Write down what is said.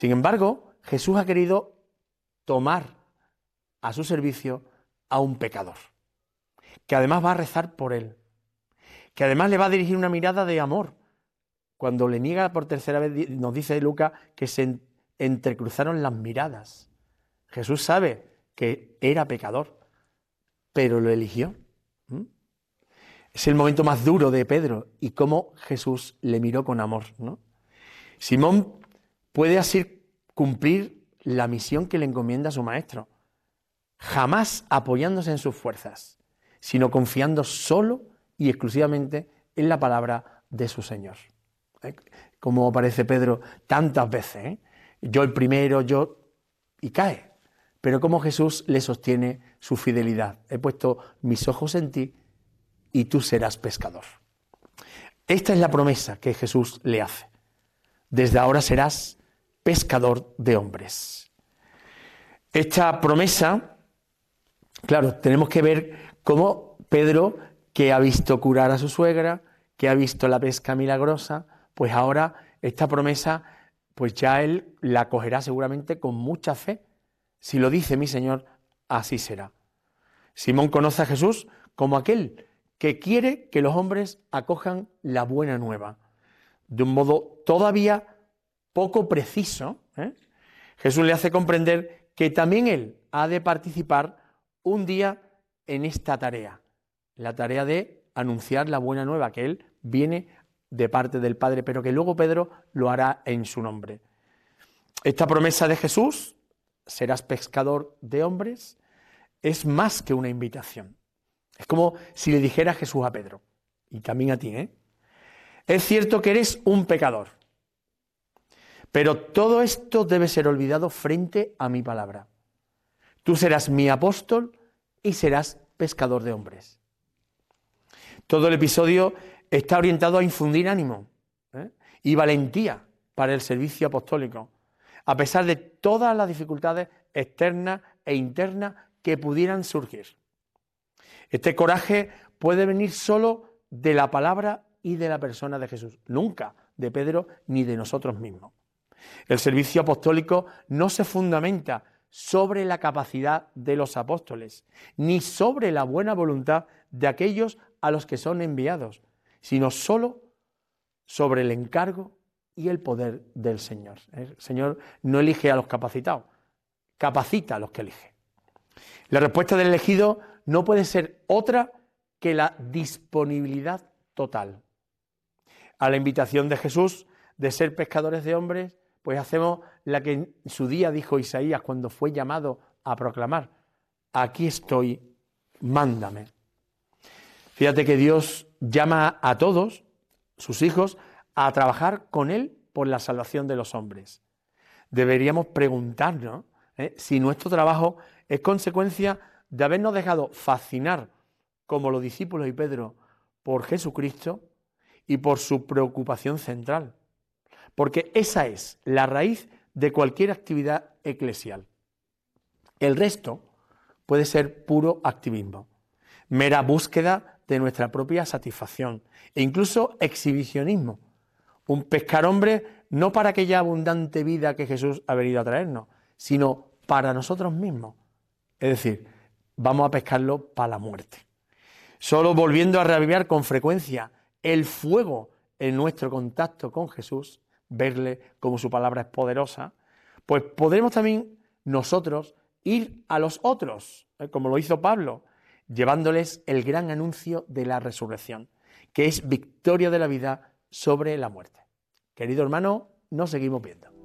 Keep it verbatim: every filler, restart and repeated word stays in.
Sin embargo, Jesús ha querido tomar a su servicio a un pecador, que además va a rezar por él, que además le va a dirigir una mirada de amor. Cuando le niega por tercera vez, nos dice Lucas que se entrecruzaron las miradas. Jesús sabe que era pecador, pero lo eligió. ¿Mm? Es el momento más duro de Pedro y cómo Jesús le miró con amor, ¿no? Simón puede así cumplir la misión que le encomienda su maestro, jamás apoyándose en sus fuerzas, sino confiando solo y exclusivamente en la palabra de su Señor. ¿Eh? Como aparece Pedro tantas veces, ¿eh? Yo el primero, yo... y cae. Pero como Jesús le sostiene su fidelidad. He puesto mis ojos en ti y tú serás pescador. Esta es la promesa que Jesús le hace. Desde ahora serás pescador de hombres. Esta promesa, claro, tenemos que ver cómo Pedro, que ha visto curar a su suegra, que ha visto la pesca milagrosa, pues ahora esta promesa, pues ya él la acogerá seguramente con mucha fe. Si lo dice mi Señor, así será. Simón conoce a Jesús como aquel que quiere que los hombres acojan la buena nueva. De un modo todavía poco preciso, ¿eh? Jesús le hace comprender que también él ha de participar un día en esta tarea, la tarea de anunciar la buena nueva, que él viene de parte del Padre, pero que luego Pedro lo hará en su nombre. Esta promesa de Jesús, serás pescador de hombres, es más que una invitación. Es como si le dijera Jesús a Pedro, y también a ti, ¿eh? Es cierto que eres un pecador, pero todo esto debe ser olvidado frente a mi palabra. Tú serás mi apóstol y serás pescador de hombres. Todo el episodio está orientado a infundir ánimo, ¿eh? y valentía para el servicio apostólico, a pesar de todas las dificultades externas e internas que pudieran surgir. Este coraje puede venir solo de la palabra y de la persona de Jesús, nunca de Pedro ni de nosotros mismos. El servicio apostólico no se fundamenta sobre la capacidad de los apóstoles, ni sobre la buena voluntad de aquellos a los que son enviados, sino solo sobre el encargo y el poder del Señor. El Señor no elige a los capacitados, capacita a los que elige. La respuesta del elegido no puede ser otra que la disponibilidad total. A la invitación de Jesús de ser pescadores de hombres, pues hacemos la que en su día dijo Isaías cuando fue llamado a proclamar: aquí estoy, mándame. Fíjate que Dios llama a todos sus hijos a trabajar con Él por la salvación de los hombres. Deberíamos preguntarnos ¿eh? si nuestro trabajo es consecuencia de habernos dejado fascinar, como los discípulos y Pedro, por Jesucristo y por su preocupación central. Porque esa es la raíz de cualquier actividad eclesial. El resto puede ser puro activismo, mera búsqueda de nuestra propia satisfacción e incluso exhibicionismo. Un pescar hombre no para aquella abundante vida que Jesús ha venido a traernos, sino para nosotros mismos. Es decir, vamos a pescarlo para la muerte. Solo volviendo a reavivar con frecuencia el fuego en nuestro contacto con Jesús, verle como su palabra es poderosa, pues podremos también nosotros ir a los otros, ¿eh? como lo hizo Pablo, llevándoles el gran anuncio de la resurrección, que es victoria de la vida sobre la muerte. Querido hermano, nos seguimos viendo.